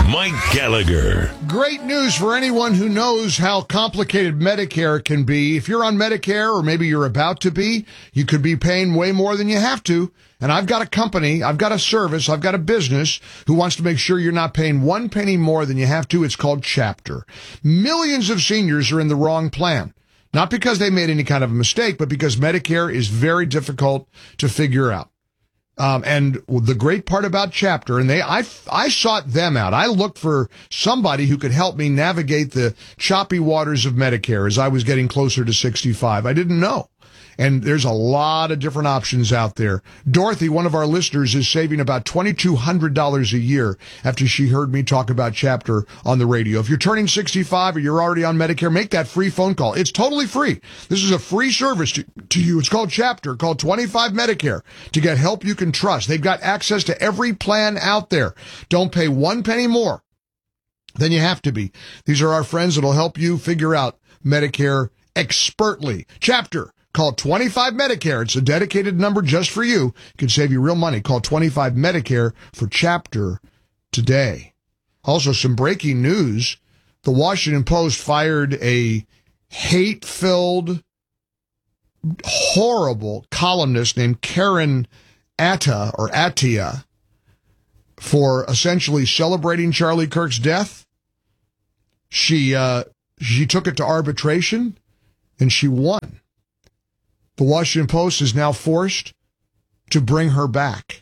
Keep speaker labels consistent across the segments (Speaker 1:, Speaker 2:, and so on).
Speaker 1: Mike Gallagher.
Speaker 2: Great news for anyone who knows how complicated Medicare can be. If you're on Medicare, or maybe you're about to be, you could be paying way more than you have to. And I've got a company, I've got a service, I've got a business who wants to make sure you're not paying one penny more than you have to. It's called Chapter. Millions of seniors are in the wrong plan. Not because they made any kind of a mistake, but because Medicare is very difficult to figure out. And the great part about Chapter, and I sought them out. I looked for somebody who could help me navigate the choppy waters of Medicare as I was getting closer to 65. I didn't know. And there's a lot of different options out there. Dorothy, one of our listeners, is saving about $2,200 a year after she heard me talk about Chapter on the radio. If you're turning 65 or you're already on Medicare, make that free phone call. It's totally free. This is a free service to you. It's called Chapter, called 25 Medicare, to get help you can trust. They've got access to every plan out there. Don't pay one penny more than you have to be. These are our friends that'll help you figure out Medicare expertly. Chapter. Call 25 Medicare. It's a dedicated number just for you. It can save you real money. Call 25 Medicare for Chapter today. Also, some breaking news. The Washington Post fired a hate-filled, horrible columnist named Karen Attiah for essentially celebrating Charlie Kirk's death. She took it to arbitration, and she won. The Washington Post is now forced to bring her back.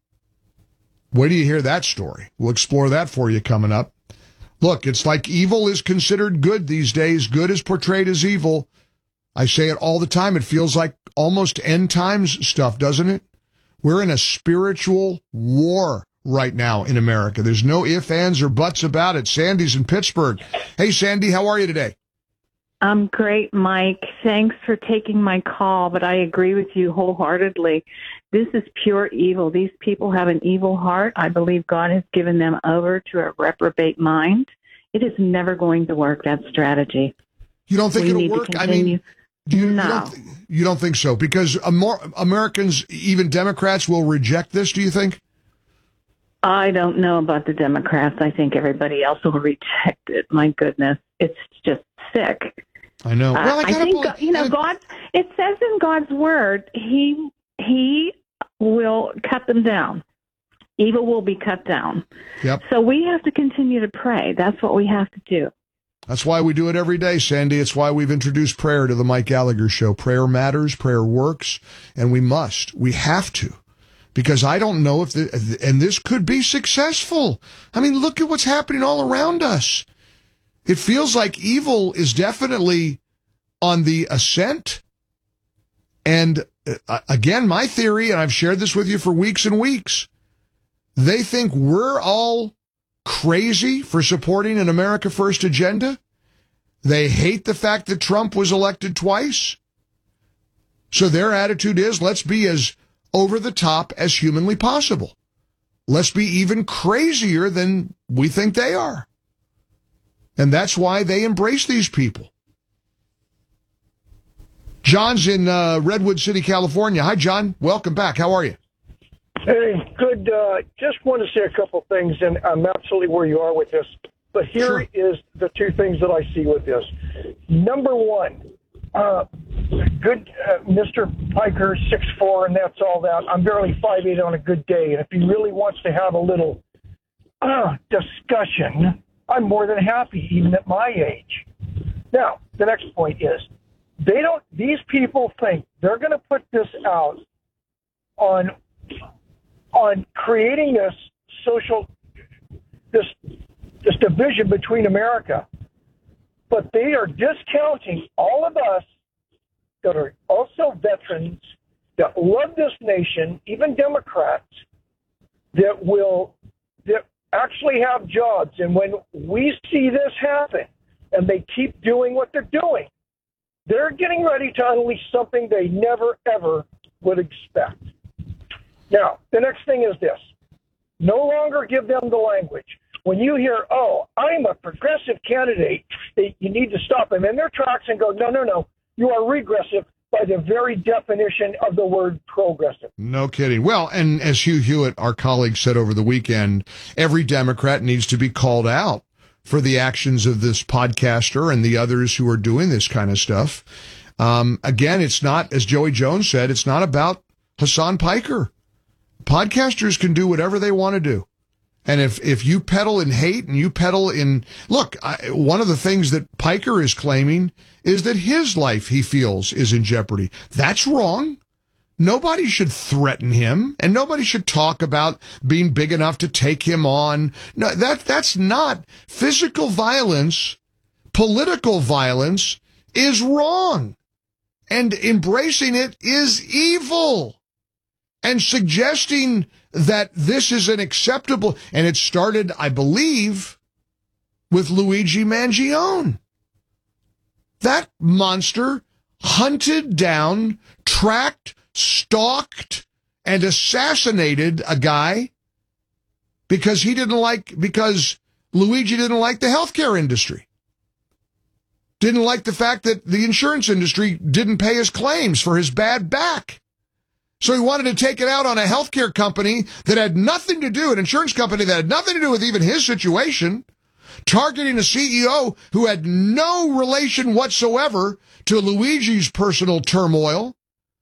Speaker 2: Wait till you hear that story. We'll explore that for you coming up. Look, it's like evil is considered good these days. Good is portrayed as evil. I say it all the time. It feels like almost end times stuff, doesn't it? We're in a spiritual war right now in America. There's no ifs, ands, or buts about it. Sandy's in Pittsburgh. Hey, Sandy, how are you today?
Speaker 3: I'm great, Mike. Thanks for taking my call, but I agree with you wholeheartedly. This is pure evil. These people have an evil heart. I believe God has given them over to a reprobate mind. It is never going to work, that strategy.
Speaker 2: You don't think it'll work? I mean,
Speaker 3: no.
Speaker 2: You don't think so? Because Americans, even Democrats, will reject this, do you think?
Speaker 3: I don't know about the Democrats. I think everybody else will reject it. My goodness. It's just sick.
Speaker 2: I know. Well,
Speaker 3: I think, God, it says in God's word, he will cut them down. Evil will be cut down.
Speaker 2: Yep.
Speaker 3: So we have to continue to pray. That's what we have to do.
Speaker 2: That's why we do it every day, Sandy. It's why we've introduced prayer to the Mike Gallagher Show. Prayer matters, prayer works, and we have to. Because I don't know if, and this could be successful. I mean, look at what's happening all around us. It feels like evil is definitely on the ascent. And again, my theory, and I've shared this with you for weeks and weeks, they think we're all crazy for supporting an America First agenda. They hate the fact that Trump was elected twice. So their attitude is, let's be as over the top as humanly possible. Let's be even crazier than we think they are. And that's why they embrace these people. John's in Redwood City, California. Hi, John. Welcome back. How are you?
Speaker 4: Hey, good. Just want to say a couple things, and I'm absolutely where you are with this. But here is the two things that I see with this. Number one, good Mr. Piker, 6'4", and that's all that. I'm barely 5'8" on a good day. And if he really wants to have a little discussion, I'm more than happy, even at my age. Now, the next point is, these people think they're going to put this out on creating this division between America. But they are discounting all of us that are also veterans, that love this nation, even Democrats, that actually have jobs. And when we see this happen and they keep doing what they're doing, they're getting ready to unleash something they never, ever would expect. Now, the next thing is this. No longer give them the language. When you hear, oh, I'm a progressive candidate, you need to stop them in their tracks and go, no, you are regressive. by the very definition of the word progressive.
Speaker 2: No kidding. Well, and as Hugh Hewitt, our colleague, said over the weekend, every Democrat needs to be called out for the actions of this podcaster and the others who are doing this kind of stuff. Again, it's not, as Joey Jones said, it's not about Hassan Piker. Podcasters can do whatever they want to do. And if you peddle in hate and you peddle in, look, one of the things that Piker is claiming is that his life, he feels, is in jeopardy. That's wrong. Nobody should threaten him, and nobody should talk about being big enough to take him on. No, that's not physical violence. Political violence is wrong, and embracing it is evil. And suggesting that this is an acceptable, and it started, I believe, with Luigi Mangione. That monster hunted down, tracked, stalked, and assassinated a guy because Luigi didn't like the healthcare industry. Didn't like the fact that the insurance industry didn't pay his claims for his bad back. So he wanted to take it out on a healthcare company that had nothing to do, an insurance company that had nothing to do with even his situation, targeting a CEO who had no relation whatsoever to Luigi's personal turmoil,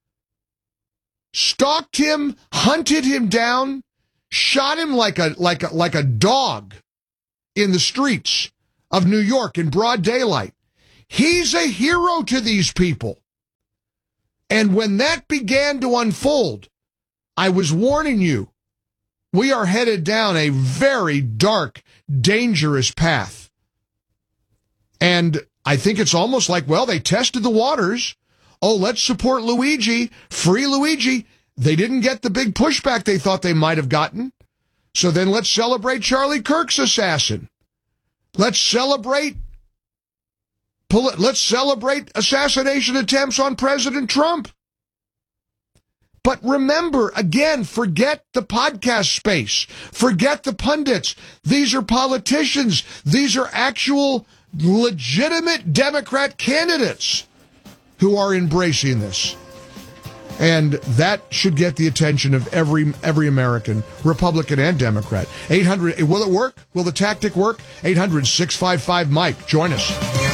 Speaker 2: stalked him, hunted him down, shot him like a dog in the streets of New York in broad daylight. He's a hero to these people. And when that began to unfold, I was warning you, we are headed down a very dark, dangerous path. And I think it's almost like, well, they tested the waters. Oh, let's support Luigi, free Luigi. They didn't get the big pushback they thought they might have gotten. So then let's celebrate Charlie Kirk's assassin. Let's celebrate assassination attempts on President Trump. But remember, again, forget the podcast space. Forget the pundits. These are politicians. These are actual legitimate Democrat candidates who are embracing this. And that should get the attention of every American, Republican and Democrat. 800, will it work? Will the tactic work? 800-655-MIKE. Join us.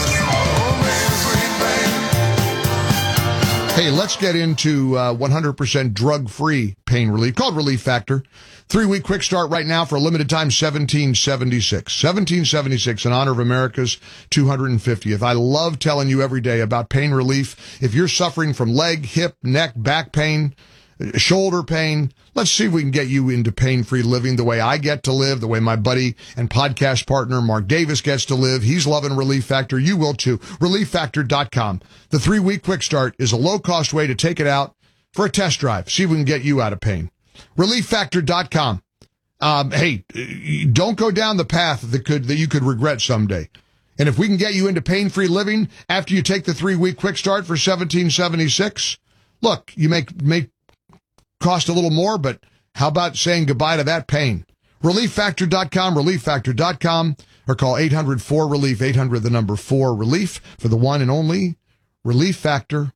Speaker 2: Hey, let's get into 100% drug-free pain relief, called Relief Factor. 3-week quick start right now for a limited time, $17.76. $17.76 in honor of America's 250th. I love telling you every day about pain relief. If you're suffering from leg, hip, neck, back pain, shoulder pain, let's see if we can get you into pain-free living the way I get to live, the way my buddy and podcast partner Mark Davis gets to live. He's loving Relief Factor. You will too. ReliefFactor.com. The 3-week quick start is a low-cost way to take it out for a test drive. See if we can get you out of pain. ReliefFactor.com. Hey, don't go down the path that you could regret someday. And if we can get you into pain-free living after you take the 3-week quick start for $17.76, look, you may cost a little more, but how about saying goodbye to that pain? ReliefFactor.com, ReliefFactor.com, or call 800-4-RELIEF, 800-4-RELIEF for the one and only Relief Factor.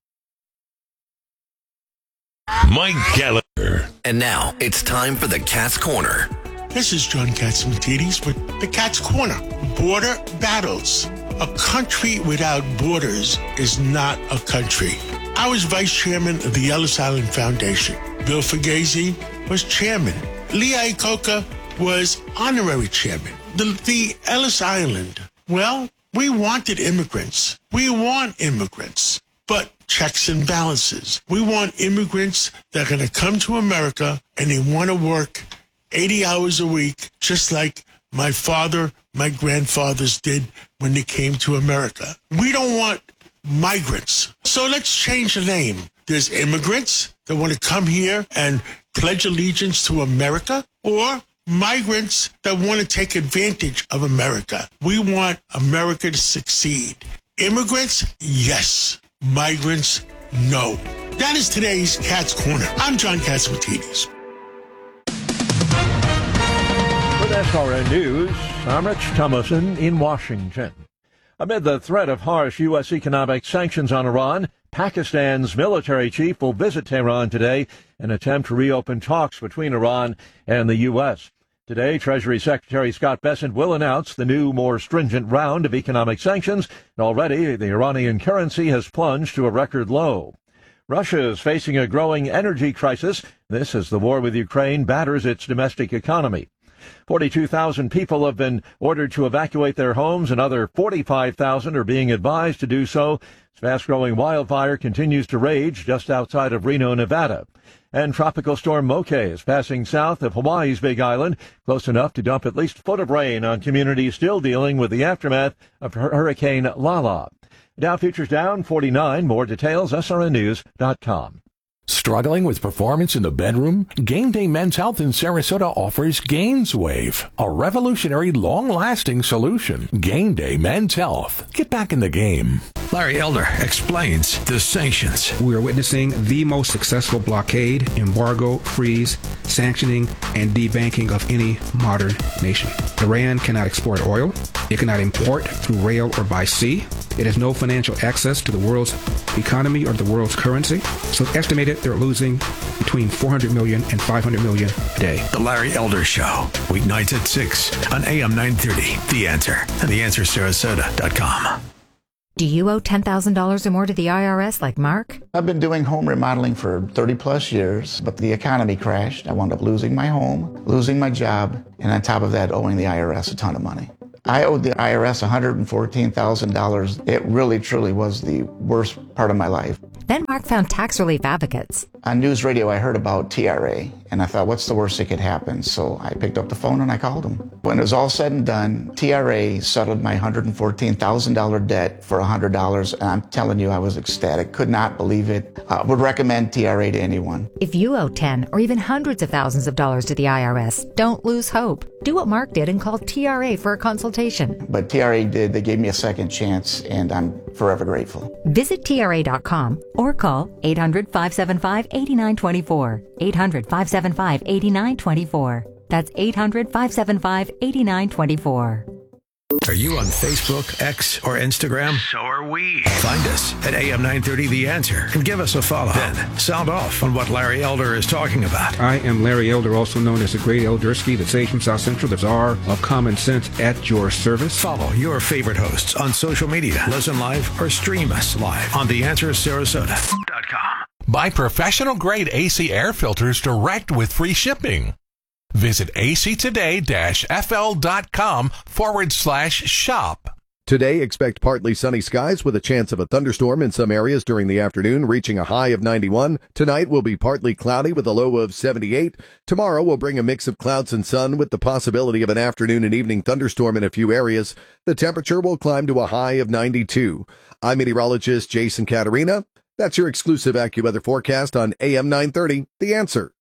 Speaker 1: Mike Gallagher.
Speaker 5: And now it's time for the Cat's Corner.
Speaker 6: This is John Catsimatidis with the Cat's Corner. Border battles. A country without borders is not a country. I was vice chairman of the Ellis Island Foundation. Bill Fugazi was chairman. Lee Iacocca was honorary chairman. The Ellis Island, well, we wanted immigrants. We want immigrants, but checks and balances. We want immigrants that are going to come to America and they want to work 80 hours a week, just like my father, my grandfathers did when they came to America. We don't want migrants. So let's change the name. There's immigrants that want to come here and pledge allegiance to America, or migrants that want to take advantage of America. We want America to succeed. Immigrants, yes. Migrants, no. That is today's Cat's Corner. I'm John Catsimatidis.
Speaker 7: With SRN News, I'm Rich Thomason in Washington. Amid the threat of harsh U.S. economic sanctions on Iran, Pakistan's military chief will visit Tehran today in an attempt to reopen talks between Iran and the U.S. Today, Treasury Secretary Scott Bessent will announce the new, more stringent round of economic sanctions, and already the Iranian currency has plunged to a record low. Russia is facing a growing energy crisis. This as the war with Ukraine batters its domestic economy. 42,000 people have been ordered to evacuate their homes. Another 45,000 are being advised to do so. This fast-growing wildfire continues to rage just outside of Reno, Nevada. And Tropical Storm Moke is passing south of Hawaii's Big Island, close enough to dump at least a foot of rain on communities still dealing with the aftermath of Hurricane Lala. Dow futures down 49. More details, srnnews.com.
Speaker 1: Struggling with performance in the bedroom? Game Day Men's Health in Sarasota offers GainsWave, a revolutionary, long-lasting solution. Game Day Men's Health. Get back in the game.
Speaker 8: Larry Elder explains the sanctions.
Speaker 9: We are witnessing the most successful blockade, embargo, freeze, sanctioning, and debanking of any modern nation. Iran cannot export oil. It cannot import through rail or by sea. It has no financial access to the world's economy or the world's currency. So it's estimated they're losing between $400 million and $500 million a day.
Speaker 8: The Larry Elder Show, weeknights at 6 on AM 930. The Answer and theanswersarasota.com.
Speaker 10: Do you owe $10,000 or more to the IRS like Mark?
Speaker 11: I've been doing home remodeling for 30 plus years, but the economy crashed. I wound up losing my home, losing my job, and on top of that, owing the IRS a ton of money. I owed the IRS $114,000. It really, truly was the worst part of my life.
Speaker 10: Then Mark found Tax Relief Advocates.
Speaker 11: On news radio, I heard about TRA, and I thought, what's the worst that could happen? So I picked up the phone and I called them. When it was all said and done, TRA settled my $114,000 debt for $100, and I'm telling you, I was ecstatic. Could not believe it. Would recommend TRA to anyone.
Speaker 10: If you owe 10 or even hundreds of thousands of dollars to the IRS, don't lose hope. Do what Mark did and call TRA for a consultation.
Speaker 11: But TRA did. They gave me a second chance, and I'm forever grateful.
Speaker 10: Visit TRA.com or call 800-575-8924. 800-575-8924. That's 800-575-8924.
Speaker 8: Are you on Facebook, X, or Instagram?
Speaker 5: So are we.
Speaker 8: Find us at AM 930 The Answer and give us a follow. Then sound off on what Larry Elder is talking about.
Speaker 9: I am Larry Elder, also known as the Great Eldersky, the sage from South Central, the czar of common sense at your service.
Speaker 8: Follow your favorite hosts on social media. Listen live or stream us live on theanswersarasota.com.
Speaker 1: Buy professional-grade AC air filters direct with free shipping. Visit actoday-fl.com/shop.
Speaker 12: Today, expect partly sunny skies with a chance of a thunderstorm in some areas during the afternoon, reaching a high of 91. Tonight will be partly cloudy with a low of 78. Tomorrow will bring a mix of clouds and sun with the possibility of an afternoon and evening thunderstorm in a few areas. The temperature will climb to a high of 92. I'm meteorologist Jason Caterina. That's your exclusive AccuWeather forecast on AM 930, The Answer.